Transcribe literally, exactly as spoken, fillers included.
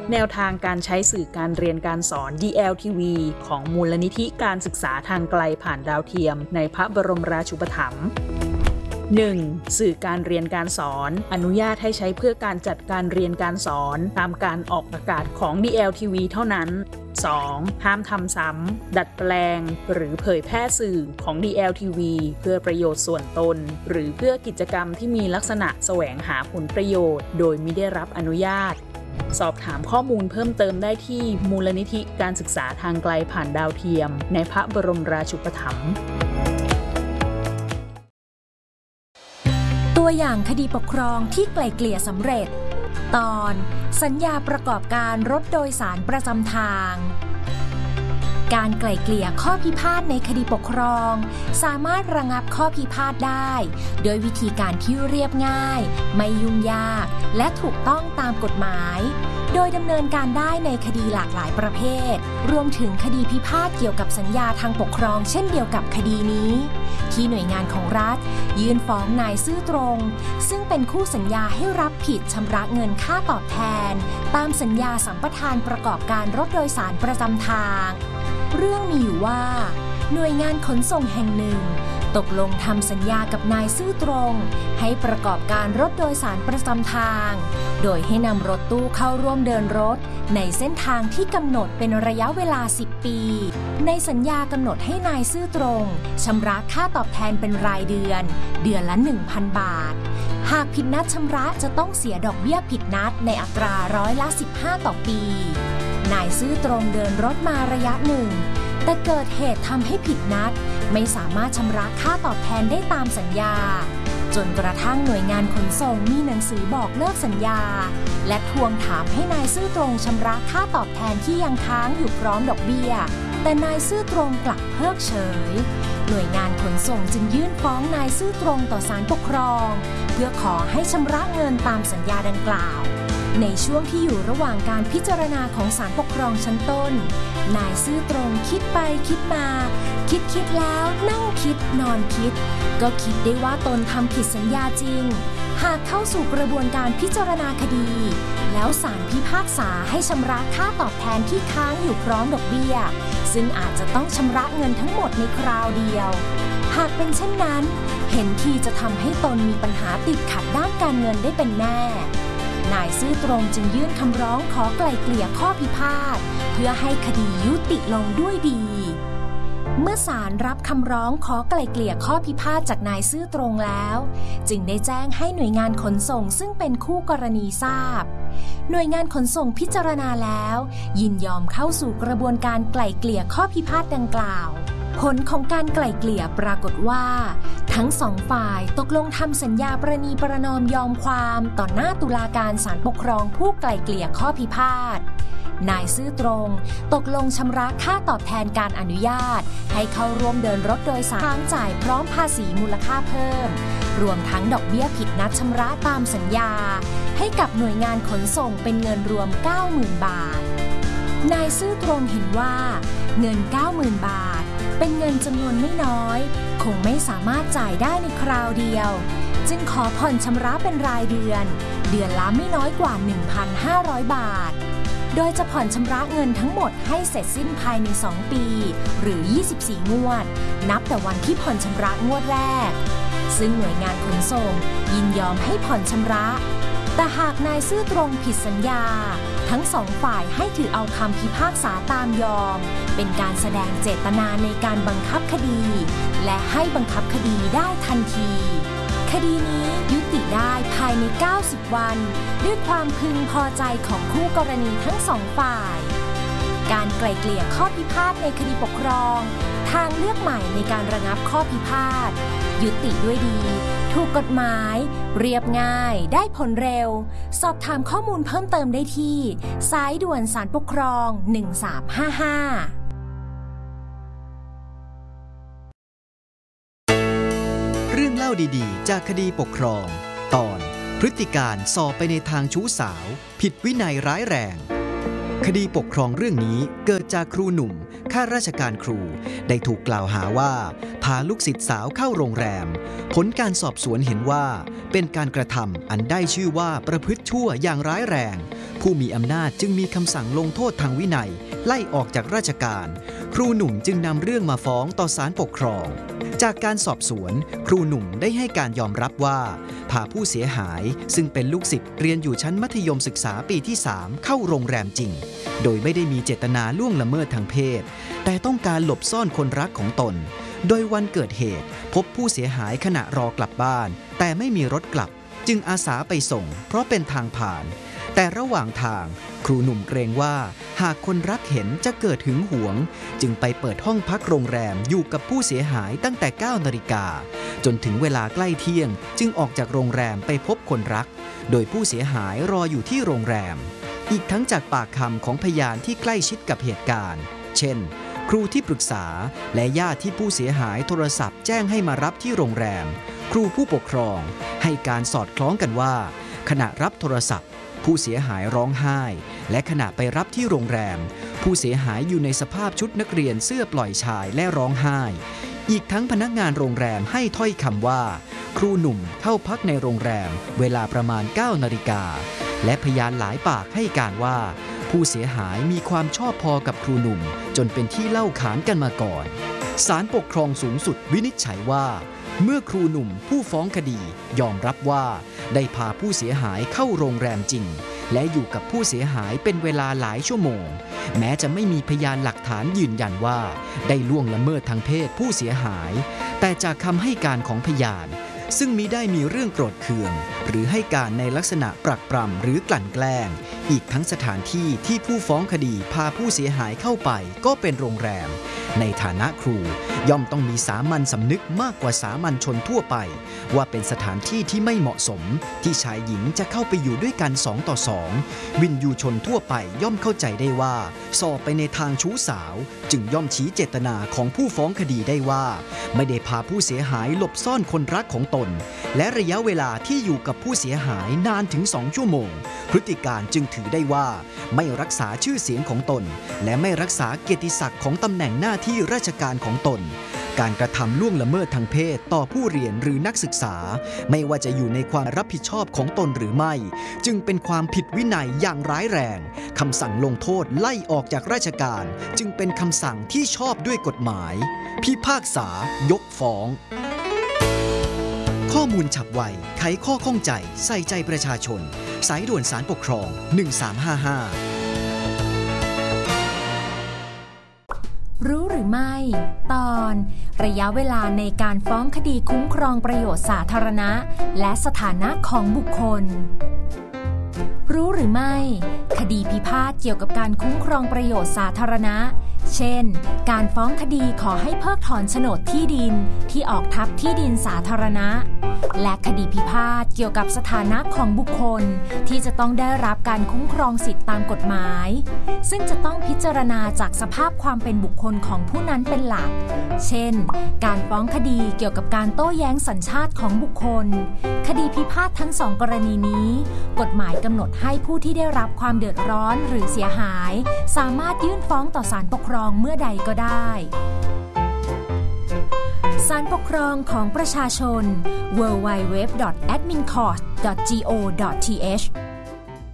แนวทางการใช้สื่อการเรียนการสอน ดี แอล ที วี ของมูลนิธิการศึกษาทางไกลผ่านดาวเทียมในพระบรมราชูปถัมภ์ หนึ่ง. สื่อการเรียนการสอนอนุญาตให้ใช้เพื่อการจัดการเรียนการสอนตามการออกอากาศของ ดี แอล ที วี เท่านั้น สอง. ห้ามทำซ้ำดัดแปลงหรือเผยแพร่สื่อของ ดี แอล ที วี เพื่อประโยชน์ส่วนตนหรือเพื่อกิจกรรมที่มีลักษณะแสวงหาผลประโยชน์โดยมิได้รับอนุญาตสอบถามข้อมูลเพิ่มเติมได้ที่มูลนิธิการศึกษาทางไกลผ่านดาวเทียมในพระบรมราชูปถัมภ์ตัวอย่างคดีปกครองที่ไกล่เกลี่ยสำเร็จตอนสัญญาประกอบการรถโดยสารประจำทางการไกล่เกลี่ยข้อพิพาทในคดีปกครองสามารถระงับข้อพิพาทได้โดยวิธีการที่เรียบง่ายไม่ยุ่งยากและถูกต้องตามกฎหมายโดยดำเนินการได้ในคดีหลากหลายประเภทรวมถึงคดีพิพาทเกี่ยวกับสัญญาทางปกครองเช่นเดียวกับคดีนี้ที่หน่วยงานของรัฐยื่นฟ้องนายซื่อตรงซึ่งเป็นคู่สัญญาให้รับผิดชำระเงินค่าตอบแทนตามสัญญาสัมปทานประกอบการรถโดยสารประจำทางเรื่องมีอยู่ว่าหน่วยงานขนส่งแห่งหนึ่งตกลงทำสัญญากับนายซื่อตรงให้ประกอบการรถโดยสารประจำทางโดยให้นำรถตู้เข้าร่วมเดินรถในเส้นทางที่กำหนดเป็นระยะเวลาสิบปีในสัญญากำหนดให้นายซื่อตรงชำระค่าตอบแทนเป็นรายเดือนเดือนละ หนึ่งพัน บาทหากผิดนัดชำระจะต้องเสียดอกเบี้ยผิดนัดในอัตราร้อยละสิบห้าต่อปีนายซื่อตรงเดินรถมาระยะหนึ่งแต่เกิดเหตุทำให้ผิดนัดไม่สามารถชำระค่าตอบแทนได้ตามสัญญาจนกระทั่งหน่วยงานขนส่งมีหนังสือบอกเลิกสัญญาและทวงถามให้นายซื่อตรงชำระค่าตอบแทนที่ยังค้างอยู่พร้อมดอกเบี้ยแต่นายซื่อตรงกลับเพิกเฉยหน่วยงานขนส่งจึงยื่นฟ้องนายซื่อตรงต่อศาลปกครองเพื่อขอให้ชำระเงินตามสัญญาดังกล่าวในช่วงที่อยู่ระหว่างการพิจารณาของศาลปกครองชั้นต้นนายซื่อตรงคิดไปคิดมาคิดคิดแล้วนั่งคิดนอนคิดก็คิดได้ว่าตนทำผิดสัญญาจริงหากเข้าสู่กระบวนการพิจารณาคดีแล้วศาลพิพากษาให้ชำระค่าตอบแทนที่ค้างอยู่พร้อมดอกเบี้ยซึ่งอาจจะต้องชำระเงินทั้งหมดในคราวเดียวหากเป็นเช่นนั้นเห็นทีจะทำให้ตนมีปัญหาติดขัดด้านการเงินได้เป็นแน่นายซื่อตรงจึงยื่นคำร้องขอไกล่เกลี่ยข้อพิพาทเพื่อให้คดียุติลงด้วยดีเมื่อศาลรับคำร้องขอไกล่เกลี่ยข้อพิพาทจากนายซื่อตรงแล้วจึงได้แจ้งให้หน่วยงานขนส่งซึ่งเป็นคู่กรณีทราบหน่วยงานขนส่งพิจารณาแล้วยินยอมเข้าสู่กระบวนการไกล่เกลี่ยข้อพิพาทดังกล่าวผลของการไกล่เกลี่ยปรากฏว่าทั้งสองฝ่ายตกลงทำสัญญาประนีประนอมยอมความต่อหน้าตุลาการศาลปกครองผู้ไกล่เกลี่ยข้อพิพาทนายซื่อตรงตกลงชำระค่าตอบแทนการอนุญาตให้เข้าร่วมเดินรถโดยสารค้างจ่ายพร้อมภาษีมูลค่าเพิ่มรวมทั้งดอกเบี้ยผิดนัดชำระตามสัญญาให้กับหน่วยงานขนส่งเป็นเงินรวม เก้าหมื่น บาทนายซื่อตรงเห็นว่าเงิน เก้าหมื่น บาทเป็นเงินจำนวนไม่น้อยคงไม่สามารถจ่ายได้ในคราวเดียวจึงขอผ่อนชำระเป็นรายเดือนเดือนละไม่น้อยกว่า หนึ่งพันห้าร้อย บาทโดยจะผ่อนชำระเงินทั้งหมดให้เสร็จสิ้นภายในสองปีหรือยี่สิบสี่งวดนับแต่วันที่ผ่อนชำระงวดแรกซึ่งหน่วยงานขนส่งยินยอมให้ผ่อนชำระแต่หากนายซื่อตรงผิดสัญญาทั้งสองฝ่ายให้ถือเอาคำพิพากษาตามยอมเป็นการแสดงเจตนาในการบังคับคดีและให้บังคับคดีได้ทันทีคดีนี้ยุติได้ภายในเก้าสิบวันด้วยความพึงพอใจของคู่กรณีทั้งสองฝ่ายการไกล่เกลี่ยข้อพิพาทในคดีปกครองทางเลือกใหม่ในการระงับข้อพิพาทยุติด้วยดีถูกกฎหมายเรียบง่ายได้ผลเร็วสอบถามข้อมูลเพิ่มเติมได้ที่สายด่วนศาลปกครองหนึ่งสามห้าห้าเรื่องเล่าดีๆจากคดีปกครองตอนพฤติการส่อไปในทางชู้สาวผิดวินัยร้ายแรงคดีปกครองเรื่องนี้เกิดจากครูหนุ่มข้าราชการครูได้ถูกกล่าวหาว่าพาลูกศิษย์สาวเข้าโรงแรมผลการสอบสวนเห็นว่าเป็นการกระทำอันได้ชื่อว่าประพฤติชั่วอย่างร้ายแรงผผู้มีอำนาจจึงมีคำสั่งลงโทษทางวินัยไล่ออกจากราชการครูหนุ่มจึงนำเรื่องมาฟ้องต่อศาลปกครองจากการสอบสวนครูหนุ่มได้ให้การยอมรับว่าพาผู้เสียหายซึ่งเป็นลูกศิษย์เรียนอยู่ชั้นมัธยมศึกษาปีที่สามเข้าโรงแรมจริงโดยไม่ได้มีเจตนาล่วงละเมิดทางเพศแต่ต้องการหลบซ่อนคนรักของตนโดยวันเกิดเหตุพบผู้เสียหายขณะรอกลับบ้านแต่ไม่มีรถกลับจึงอาสาไปส่งเพราะเป็นทางผ่านแต่ระหว่างทางครูหนุ่มเกรงว่าหากคนรักเห็นจะเกิดหึงหวงจึงไปเปิดห้องพักโรงแรมอยู่กับผู้เสียหายตั้งแต่เก้านาฬิกาจนถึงเวลาใกล้เที่ยงจึงออกจากโรงแรมไปพบคนรักโดยผู้เสียหายรออยู่ที่โรงแรมอีกทั้งจากปากคำของพยานที่ใกล้ชิดกับเหตุการณ์เช่นครูที่ปรึกษาและญาติที่ผู้เสียหายโทรศัพท์แจ้งให้มารับที่โรงแรมครูผู้ปกครองให้การสอดคล้องกันว่าขณะรับโทรศัพท์ผู้เสียหายร้องไห้และขณะไปรับที่โรงแรมผู้เสียหายอยู่ในสภาพชุดนักเรียนเสื้อปล่อยชายและร้องไห้อีกทั้งพนักงานโรงแรมให้ถ้อยคำว่าครูหนุ่มเข้าพักในโรงแรมเวลาประมาณเก้านาฬิกาและพยานหลายปากให้การว่าผู้เสียหายมีความชอบพอกับครูหนุ่มจนเป็นที่เล่าขานกันมาก่อนศาลปกครองสูงสุดวินิจฉัยว่าเมื่อครูหนุ่มผู้ฟ้องคดียอมรับว่าได้พาผู้เสียหายเข้าโรงแรมจริงและอยู่กับผู้เสียหายเป็นเวลาหลายชั่วโมงแม้จะไม่มีพยานหลักฐานยืนยันว่าได้ล่วงละเมิดทางเพศผู้เสียหายแต่จากคำให้การของพยานซึ่งมิได้มีเรื่องโกรธเคืองหรือให้การในลักษณะปรักปรำหรือกลั่นแกล้งอีกทั้งสถานที่ที่ผู้ฟ้องคดีพาผู้เสียหายเข้าไปก็เป็นโรงแรมในฐานะครูย่อมต้องมีสามัญสำนึกมากกว่าสามัญชนทั่วไปว่าเป็นสถานที่ที่ไม่เหมาะสมที่ชายหญิงจะเข้าไปอยู่ด้วยกันสองต่อสองวินยูชนทั่วไปย่อมเข้าใจได้ว่าสอบไปในทางชู้สาวจึงย่อมชี้เจตนาของผู้ฟ้องคดีได้ว่าไม่ได้พาผู้เสียหายหลบซ่อนคนรักของตนและระยะเวลาที่อยู่กับผู้เสียหายนานถึงสองชั่วโมงพฤติการจึงถือได้ว่าไม่รักษาชื่อเสียงของตนและไม่รักษาเกียรติศักดิ์ของตำแหน่งหน้าที่ราชการของตนการกระทำล่วงละเมิดทางเพศต่อผู้เรียนหรือนักศึกษาไม่ว่าจะอยู่ในความรับผิดชอบของตนหรือไม่จึงเป็นความผิดวินัยอย่างร้ายแรงคำสั่งลงโทษไล่ออกจากราชการจึงเป็นคำสั่งที่ชอบด้วยกฎหมายพิพากษายกฟ้องข้อมูลฉับไวไขข้อข้องใจใส่ใจประชาชนสายด่วนศาลปกครองหนึ่งสามห้าห้ารู้หรือไม่ตอนระยะเวลาในการฟ้องคดีคุ้มครองประโยชน์สาธารณะและสถานะของบุคคลรู้หรือไม่คดีพิพาทเกี่ยวกับการคุ้มครองประโยชน์สาธารณะเช่นการฟ้องคดีขอให้เพิกถอนโฉนดที่ดินที่ออกทับที่ดินสาธารณะและคดีพิพาทเกี่ยวกับสถานะของบุคคลที่จะต้องได้รับการคุ้มครองสิทธิตามกฎหมายซึ่งจะต้องพิจารณาจากสภาพความเป็นบุคคลของผู้นั้นเป็นหลักเช่นการฟ้องคดีเกี่ยวกับการโต้แย้งสัญชาติของบุคคลคดีพิพาททั้งสองกรณีนี้กฎหมายกำหนดให้ผู้ที่ได้รับความเดือดร้อนหรือเสียหายสามารถยื่นฟ้องต่อศาลปกครองเมื่อใดก็ได้ศาลปกครองของประชาชน ดับเบิลยู ดับเบิลยู ดับเบิลยู ดอท แอดมินคอร์ท ดอท จี โอ ดอท ที เอช